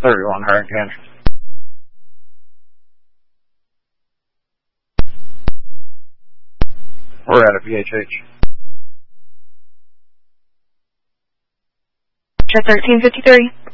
31 Hurricane. We're at a PHH. Check 1353.